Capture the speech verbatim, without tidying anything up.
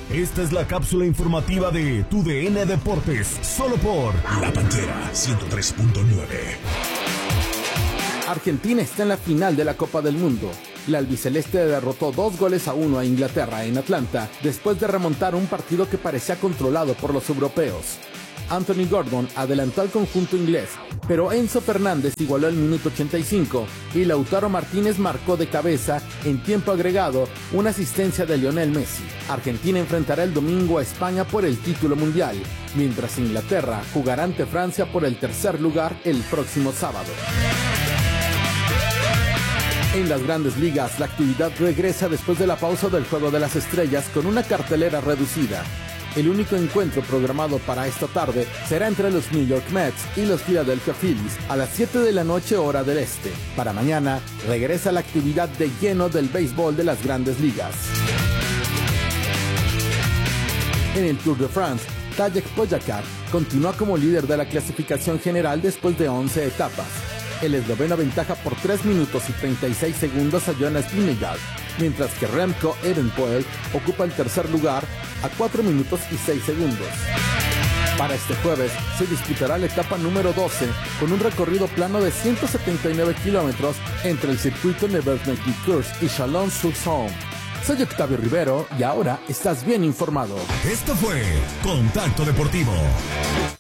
Esta es la cápsula informativa de Tu D N Deportes, solo por La Pantera ciento tres punto nueve. Argentina está en la final de la Copa del Mundo. La albiceleste derrotó dos goles a uno a Inglaterra en Atlanta después de remontar un partido que parecía controlado por los europeos. Anthony Gordon adelantó al conjunto inglés, pero Enzo Fernández igualó el minuto ochenta y cinco y Lautaro Martínez marcó de cabeza en tiempo agregado una asistencia de Lionel Messi. Argentina enfrentará el domingo a España por el título mundial, mientras Inglaterra jugará ante Francia por el tercer lugar el próximo sábado. En las Grandes Ligas, la actividad regresa después de la pausa del Juego de las Estrellas con una cartelera reducida. El único encuentro programado para esta tarde será entre los New York Mets y los Philadelphia Phillies a las siete de la noche hora del este. Para mañana regresa la actividad de lleno del béisbol de las Grandes Ligas. En el Tour de France, Tadej Pogačar continúa como líder de la clasificación general después de once etapas. El esloveno aventaja por tres minutos y treinta y seis segundos a Jonas Vingegaard, mientras que Remco Evenepoel ocupa el tercer lugar a cuatro minutos y seis segundos. Para este jueves se disputará la etapa número doce con un recorrido plano de ciento setenta y nueve kilómetros entre el circuito Nevers-Course y Chalon-sur-Saône. Soy Octavio Rivero y ahora estás bien informado. Esto fue Contacto Deportivo.